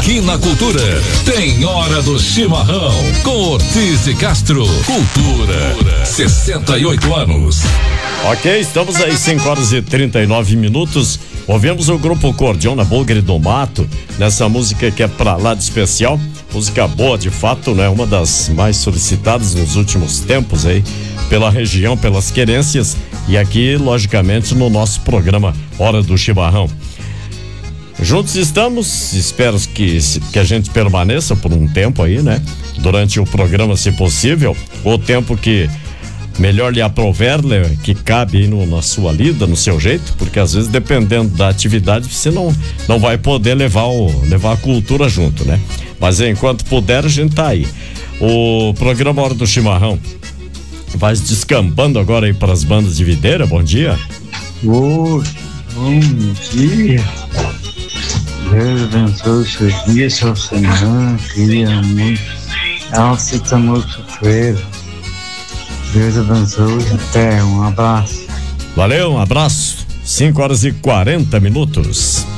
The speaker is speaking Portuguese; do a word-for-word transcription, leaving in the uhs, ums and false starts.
Aqui na Cultura tem Hora do Chimarrão com Ortiz de Castro. Cultura, sessenta e oito anos. Ok, estamos aí cinco horas e trinta e nove minutos. Ouvimos o grupo Cordião na Bugre do Mato, nessa música que é pra lá de especial. Música boa, de fato, né? Uma das mais solicitadas nos últimos tempos aí, pela região, pelas querências, e aqui, logicamente, no nosso programa Hora do Chimarrão. Juntos estamos, espero que, que a gente permaneça por um tempo aí, né? Durante o programa, se possível, o tempo que melhor lhe aprover, né? Que cabe aí no, na sua lida, no seu jeito, porque às vezes, dependendo da atividade, você não, não vai poder levar, o, levar a cultura junto, né? Mas enquanto puder, a gente tá aí. O programa Hora do Chimarrão vai descampando agora aí para as bandas de videira. Bom dia. Oi, bom dia. Deus abençoe os seus dias, sua semana, queria muito. Ela fica muito sofrendo. Deus abençoe. Até, um abraço. Valeu, um abraço. cinco horas e quarenta minutos.